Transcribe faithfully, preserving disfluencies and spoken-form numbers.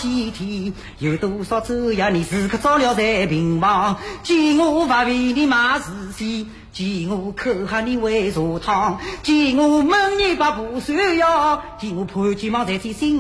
西天，有多少昼夜你时刻照料在病房，见我不为你买事先，见我口喊你为茶汤，见我问你把不算药，见我盼肩膀在天心。